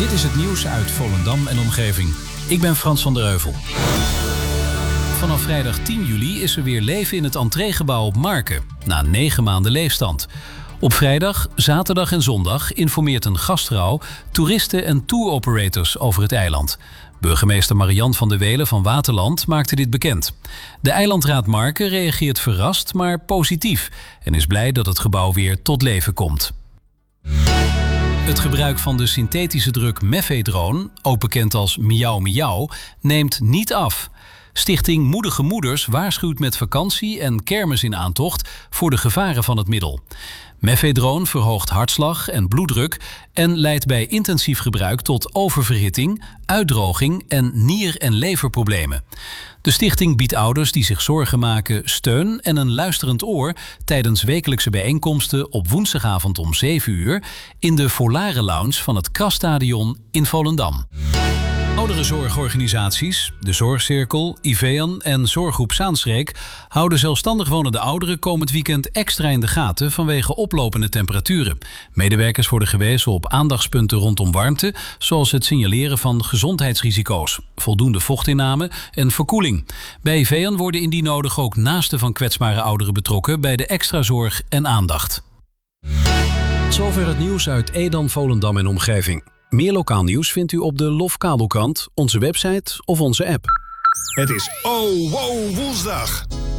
Dit is het nieuws uit Volendam en omgeving. Ik ben Frans van der Heuvel. Vanaf vrijdag 10 juli is er weer leven in het entreegebouw op Marken, na 9 maanden leegstand. Op vrijdag, zaterdag en zondag informeert een gastrouw toeristen en touroperators over het eiland. Burgemeester Marian van der Welen van Waterland maakte dit bekend. De eilandraad Marken reageert verrast, maar positief en is blij dat het gebouw weer tot leven komt. Het gebruik van de synthetische drug mefedron, ook bekend als miauw miauw, neemt niet af. Stichting Moedige Moeders waarschuwt met vakantie en kermis in aantocht voor de gevaren van het middel. Mefedron verhoogt hartslag en bloeddruk en leidt bij intensief gebruik tot oververhitting, uitdroging en nier- en leverproblemen. De stichting biedt ouders die zich zorgen maken steun en een luisterend oor tijdens wekelijkse bijeenkomsten op woensdagavond om 7 uur in de Volare Lounge van het Krasstadion in Volendam. Ouderenzorgorganisaties, de Zorgcirkel, IVEAN en Zorggroep Zaanstreek houden zelfstandig wonende ouderen komend weekend extra in de gaten vanwege oplopende temperaturen. Medewerkers worden gewezen op aandachtspunten rondom warmte, zoals het signaleren van gezondheidsrisico's, voldoende vochtinname en verkoeling. Bij IVEAN worden indien nodig ook naasten van kwetsbare ouderen betrokken bij de extra zorg en aandacht. Tot zover het nieuws uit Edam, Volendam en omgeving. Meer lokaal nieuws vindt u op de LOF Kabelkrant, onze website of onze app. Het is woensdag.